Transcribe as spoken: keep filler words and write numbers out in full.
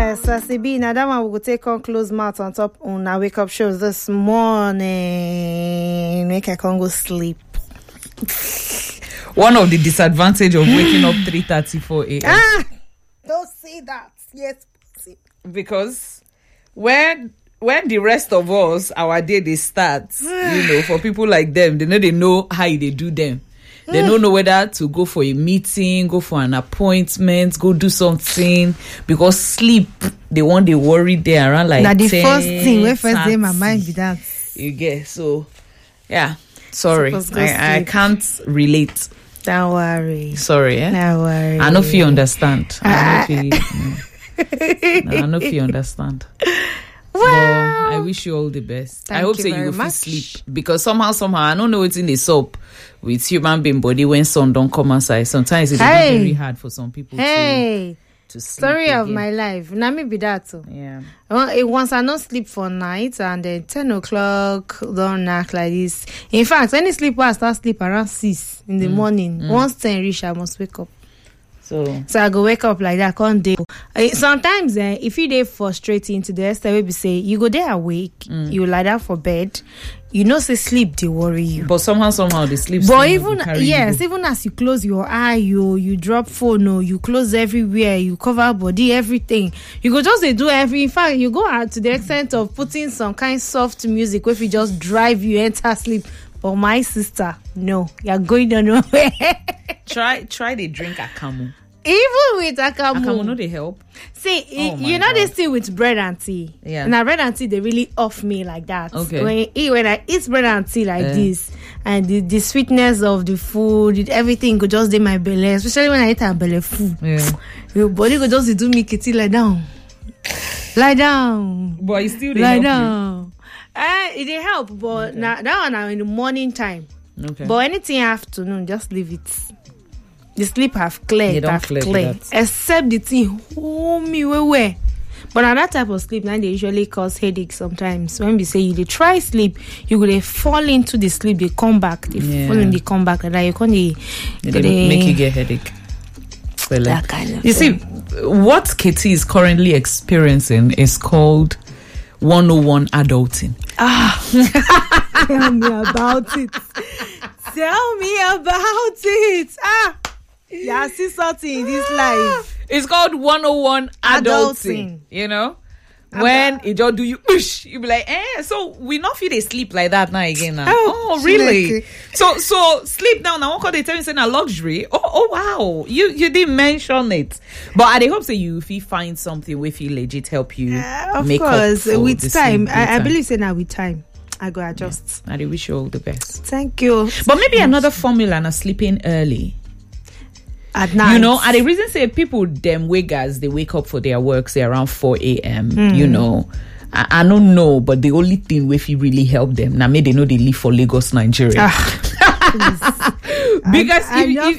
Yes, Asibi, now that one we will take on close mouth on top on our wake up shows this morning. Make I can go sleep. One of the disadvantage of waking up three thirty-four a.m. Ah, don't say that. Yes, because when when the rest of us, our day they start, you know, for people like them, they know they know how they do them. They don't know whether to go for a meeting, go for an appointment, go do something, because sleep, they want they worry there around like now the ten, first thing where first day my thirty. mind be that. You get so yeah. Sorry, Supposed to I, I sleep. can't relate. Don't worry. Sorry, eh? Don't worry. I know if you understand. I know if you, no, I know if you understand. Well, But I wish you all the best. Thank I hope you so you very will feel much. sleep, because somehow, somehow, I don't know what's in the soap with human being body when sun don't come outside. Sometimes it's Hey. very hard for some people hey, to to sleep. story of again. my life. Now me be that too. Yeah. Well, it, once I not sleep for night and then ten o'clock don't knock like this. In fact, any sleep I start sleep around six in the morning. Once ten reach, I must wake up. So So I go wake up like that, can't day. Uh, sometimes eh, if you dey frustrating to the extent where we say you go there awake, you lie down for bed, you know say sleep they worry you. but somehow, somehow the sleep. But still even will carry you yes, go. even as you close your eye, you you drop phone, or you close everywhere, you cover body, everything. You go just dey do every. In fact, you go out to the extent of putting some kind soft music, where if you just drive you enter sleep. But my sister, no, you're going on nowhere. try try the drink akamu. Even with akamu, Akamu no they help. see, Oh my you know they God. still with bread and tea. Yeah. Now bread and tea they really off me like that. Okay. When you eat, when I eat bread and tea like Eh. this, and the, the sweetness of the food, it- everything could just do my belly. Especially when I eat a belly food, Yeah. your body could just do me kitty lie down, lie down, But it still they lie help down. Eh, it dey help, but now that one now in the morning time. you. Okay. But anything afternoon, just leave it. The sleep have cleared, They don't have clear cleared. with that. Except the thing hold me where where. But on that type of sleep, now they usually cause headache sometimes. When we say you they try sleep, you go they fall into the sleep, they come back, they Yeah. fall in the come back, and like you can't they, They they- make you get headache. Well, that kind of you see, thing. what Katie is currently experiencing is called one oh one adulting. Tell me about it. Tell me about it. Ah, yeah, I see something in this life. It's called one oh one adulting. Adulting. You know, when it just do you, ush, you be like, eh. So we not feel they sleep like that now again. Now. Oh, Oh, really? Chineke. So so sleep now. Now what call they tell you saying a luxury? Oh oh wow, you you didn't mention it. But I dey hope say you if you find something with you legit help you Uh, of make course, up for with the time. sleep I, I time. believe say now with time, I go adjust. I dey wish you all the best. Thank you. But maybe another formula na sleeping early. At night, You know, and the reason say people them wakers they wake up for their work say around four a.m. Hmm. You know, I, I don't know, but the only thing where you really help them now, may they know they live for Lagos, Nigeria. Ah, Because I- I if, just if,